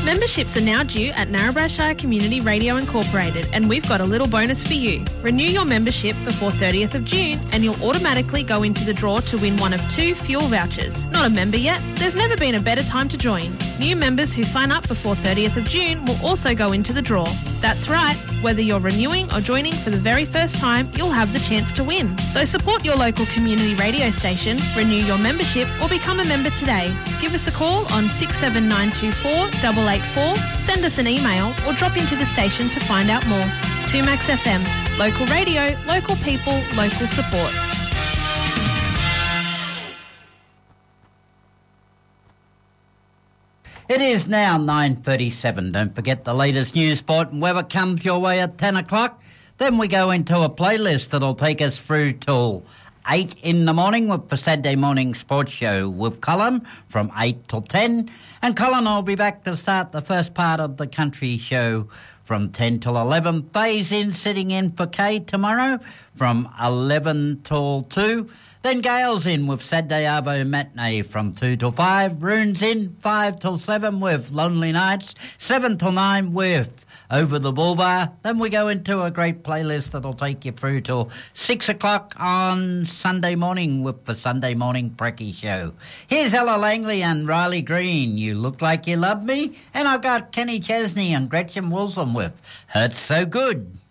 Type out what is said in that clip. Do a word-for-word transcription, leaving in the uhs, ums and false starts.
Memberships are now due at Narrabri Shire Community Radio Incorporated, and we've got a little bonus for you. Renew your membership before thirtieth of June and you'll automatically go into the draw to win one of two fuel vouchers. Not a member yet? There's never been a better time to join. New members who sign up before thirtieth of June will also go into the draw. That's right, whether you're renewing or joining for the very first time, you'll have the chance to win. So support your local community radio station, renew your membership or become a member today. Give us a call on six seven nine two four eight eight four, send us an email or drop into the station to find out more. two Max F M, local radio, local people, local support. It is now nine thirty-seven. Don't forget the latest news, sport and weather comes your way at ten o'clock. Then we go into a playlist that'll take us through till eight in the morning with the Saturday morning sports show with Colin from eight till ten. And Colin will be back to start the first part of the country show from ten till eleven. Faye's in, sitting in for Kay tomorrow from eleven till two. Then Gail's in with Saturday Arvo Matinee from two till five. Rune's in five till seven with Lonely Nights. seven till nine with Over the Bull Bar. Then we go into a great playlist that'll take you through till six o'clock on Sunday morning with the Sunday Morning Brekkie Show. Here's Ella Langley and Riley Green, You Look Like You Love Me. And I've got Kenny Chesney and Gretchen Wilson with Hurts So Good.